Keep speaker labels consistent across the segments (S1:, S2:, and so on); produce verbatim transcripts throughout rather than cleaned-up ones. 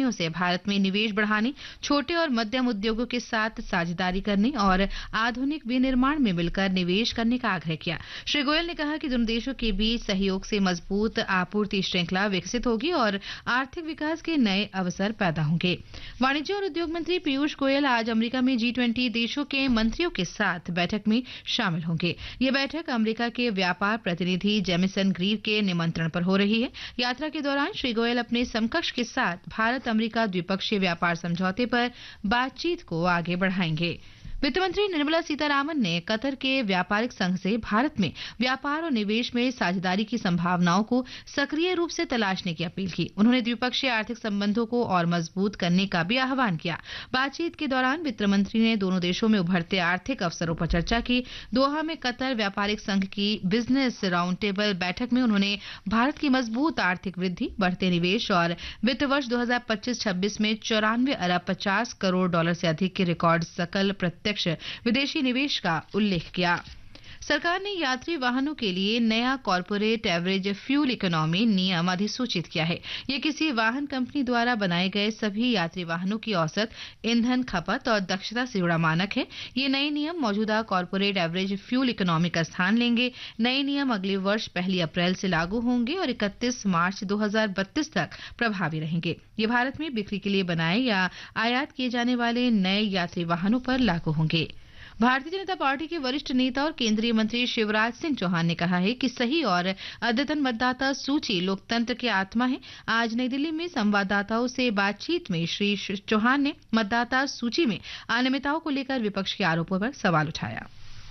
S1: कंपनियों से भारत में निवेश बढ़ाने, छोटे और मध्यम उद्योगों के साथ साझेदारी करने और आधुनिक विनिर्माण में मिलकर निवेश करने का आग्रह किया। श्री गोयल ने कहा कि दोनों देशों के बीच सहयोग से मजबूत आपूर्ति श्रृंखला विकसित होगी और आर्थिक विकास के नए अवसर पैदा होंगे। वाणिज्य और उद्योग मंत्री पीयूष गोयल आज अमेरिका में जी ट्वेंटी देशों के मंत्रियों के साथ बैठक में शामिल होंगे। ये बैठक अमेरिका के व्यापार प्रतिनिधि जेमिसन ग्रीव के निमंत्रण पर हो रही है। यात्रा के दौरान श्री गोयल अपने समकक्ष के साथ भारत अमेरिका द्विपक्षीय व्यापार समझौते पर बातचीत को आगे बढ़ाएंगे। वित्त मंत्री निर्मला सीतारामन ने कतर के व्यापारिक संघ से भारत में व्यापार और निवेश में साझेदारी की संभावनाओं को सक्रिय रूप से तलाशने की अपील की। उन्होंने द्विपक्षीय आर्थिक संबंधों को और मजबूत करने का भी आह्वान किया। बातचीत के दौरान वित्त मंत्री ने दोनों देशों में उभरते आर्थिक अवसरों पर चर्चा की। दोहा में कतर व्यापारिक संघ की बिजनेस राउंड टेबल बैठक में उन्होंने भारत की मजबूत आर्थिक वृद्धि, बढ़ते निवेश और वित्त वर्ष दो हजार पच्चीस छब्बीस में चौरानवे अरब पचास करोड़ डॉलर से अधिक के रिकॉर्ड सकल प्रत्यक्ष विदेशी निवेश का उल्लेख किया। सरकार ने यात्री वाहनों के लिए नया कॉर्पोरेट एवरेज फ्यूल इकोनॉमी नियम अधिसूचित किया है। ये किसी वाहन कंपनी द्वारा बनाए गए सभी यात्री वाहनों की औसत ईंधन खपत और दक्षता से जुड़ा मानक है। ये नए नियम मौजूदा कॉर्पोरेट एवरेज फ्यूल इकोनॉमी का स्थान लेंगे। नए नियम अगले वर्ष पहली अप्रैल से लागू होंगे और इकतीस मार्च दो हजार बत्तीस तक प्रभावी रहेंगे। ये भारत में बिक्री के लिए बनाए या आयात किए जाने वाले नए यात्री वाहनों पर लागू होंगे। भारतीय जनता पार्टी के वरिष्ठ नेता और केंद्रीय मंत्री शिवराज सिंह चौहान ने कहा है कि सही और अद्यतन मतदाता सूची लोकतंत्र की आत्मा है। आज नई दिल्ली में संवाददाताओं से बातचीत में श्री चौहान ने मतदाता सूची में अनियमितताओं को लेकर विपक्ष के आरोपों पर सवाल उठाया।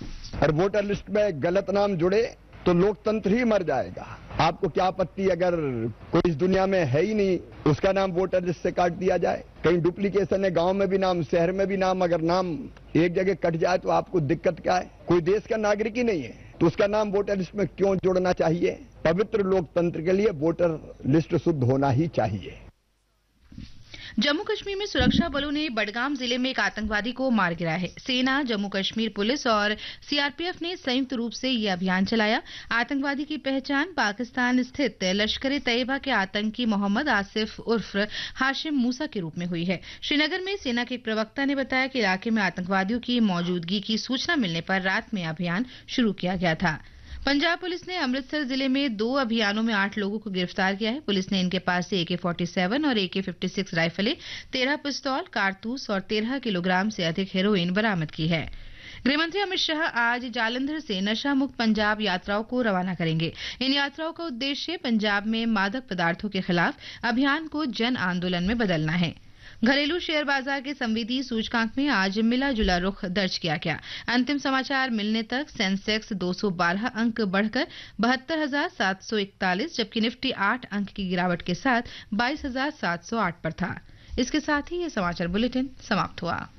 S2: और वोटर लिस्ट में गलत नाम जुड़े तो लोकतंत्र ही मर जाएगा। आपको क्या आपत्ति अगर कोई इस दुनिया में है ही नहीं उसका नाम वोटर लिस्ट से काट दिया जाए? कहीं डुप्लीकेशन है, गांव में भी नाम, शहर में भी नाम, अगर नाम एक जगह कट जाए तो आपको दिक्कत क्या है? कोई देश का नागरिक ही नहीं है तो उसका नाम वोटर लिस्ट में क्यों जोड़ना चाहिए? पवित्र लोकतंत्र के लिए वोटर लिस्ट शुद्ध होना ही चाहिए।
S1: जम्मू कश्मीर में सुरक्षा बलों ने बडगाम जिले में एक आतंकवादी को मार गिराया है। सेना, जम्मू कश्मीर पुलिस और सीआरपीएफ ने संयुक्त रूप से यह अभियान चलाया। आतंकवादी की पहचान पाकिस्तान स्थित लश्कर-ए-तैयबा के आतंकी मोहम्मद आसिफ उर्फ हाशिम मूसा के रूप में हुई है। श्रीनगर में सेना के एक प्रवक्ता ने बताया कि इलाके में आतंकवादियों की मौजूदगी की सूचना मिलने पर रात में अभियान शुरू किया गया था। पंजाब पुलिस ने अमृतसर जिले में दो अभियानों में आठ लोगों को गिरफ्तार किया है। पुलिस ने इनके पास से ए के सैंतालीस और ए के छप्पन राइफलें, तेरह पिस्तौल, कारतूस और तेरह किलोग्राम से अधिक हेरोइन बरामद की है। गृहमंत्री अमित शाह आज जालंधर से नशा मुक्त पंजाब यात्राओं को रवाना करेंगे। इन यात्राओं का उद्देश्य पंजाब में मादक पदार्थों के खिलाफ अभियान को जन आंदोलन में बदलना है। घरेलू शेयर बाजार के संवेदी सूचकांक में आज मिला जुला रुख दर्ज किया गया। अंतिम समाचार मिलने तक सेंसेक्स दो सौ बारह अंक बढ़कर बहत्तर हजार सात सौ इकतालीस, जबकि निफ्टी आठ अंक की गिरावट के साथ बाईस हजार सात सौ आठ पर था। इसके साथ ही ये समाचार बुलेटिन समाप्त हुआ।